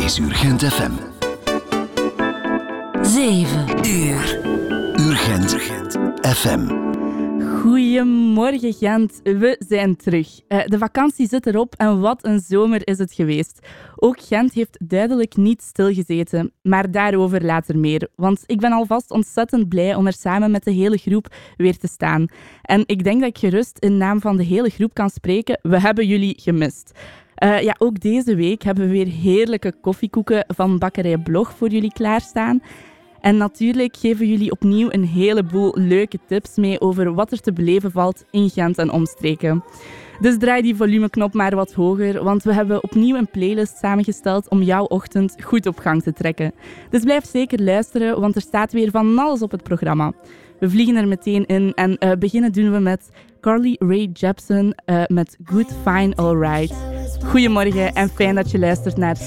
is Urgent FM. 7 uur. Urgent FM. Goedemorgen Gent, we zijn terug. De vakantie zit erop en wat een zomer is het geweest. Ook Gent heeft duidelijk niet stilgezeten, maar daarover later meer. Want ik ben alvast ontzettend blij om er samen met de hele groep weer te staan. En ik denk dat ik gerust in naam van de hele groep kan spreken, we hebben jullie gemist. Ook deze week hebben we weer heerlijke koffiekoeken van Bakkerij Blog voor jullie klaarstaan. En natuurlijk geven jullie opnieuw een heleboel leuke tips mee over wat er te beleven valt in Gent en omstreken. Dus draai die volumeknop maar wat hoger, want we hebben opnieuw een playlist samengesteld om jouw ochtend goed op gang te trekken. Dus blijf zeker luisteren, want er staat weer van alles op het programma. We vliegen er meteen in en beginnen doen we met Carly Rae Jepsen met Good Fine Alright. Goedemorgen en fijn dat je luistert naar